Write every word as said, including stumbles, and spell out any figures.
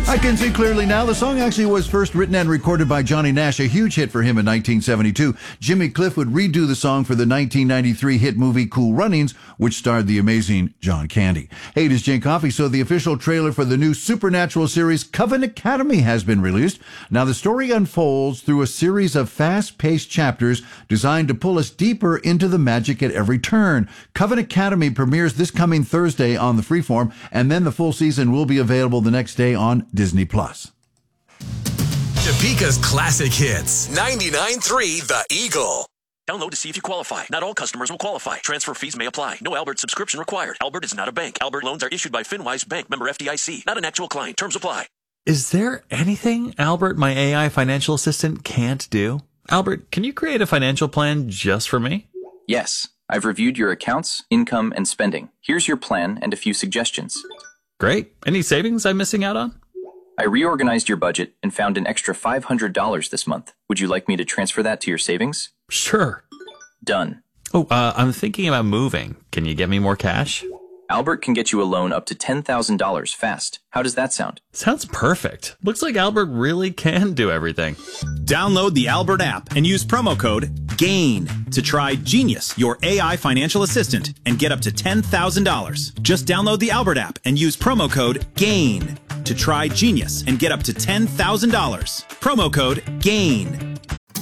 I can see clearly now. The song actually was first written and recorded by Johnny Nash, a huge hit for him in nineteen seventy-two. Jimmy Cliff would redo the song for the nineteen ninety-three hit movie Cool Runnings, which starred the amazing John Candy. Hey, it is Jane Coffey. So the official trailer for the new Supernatural series Coven Academy has been released. Now the story unfolds through a series of fast-paced chapters designed to pull us deeper into the magic at every turn. Coven Academy premieres this coming Thursday on the Freeform, and then the full season will be available the next day on Disney Plus. Topeka's classic hits. ninety-nine point three The Eagle. Download to see if you qualify. Not all customers will qualify. Transfer fees may apply. No Albert subscription required. Albert is not a bank. Albert loans are issued by FinWise Bank, member F D I C. Not an actual client. Terms apply. Is there anything Albert, my A I financial assistant, can't do? Albert, can you create a financial plan just for me? Yes. I've reviewed your accounts, income, and spending. Here's your plan and a few suggestions. Great. Any savings I'm missing out on? I reorganized your budget and found an extra five hundred dollars this month. Would you like me to transfer that to your savings? Sure. Done. Oh, uh, I'm thinking about moving. Can you get me more cash? Albert can get you a loan up to ten thousand dollars fast. How does that sound? Sounds perfect. Looks like Albert really can do everything. Download the Albert app and use promo code GAIN to try Genius, your A I financial assistant, and get up to ten thousand dollars. Just download the Albert app and use promo code GAIN to try Genius and get up to ten thousand dollars. Promo code GAIN.